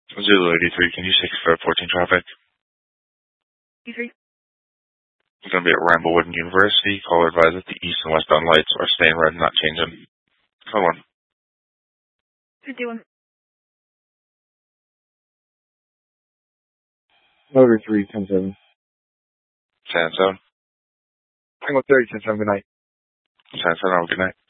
Zulu 83, can you 6514 traffic? 83. It's going to be at Ramblewood University. Caller advised that the east and westbound lights are staying red and not changing. Call 1. 51. Motor 3, 10-7. 10-7. Tango 30, 10-7, good night. 10-7, have a good night.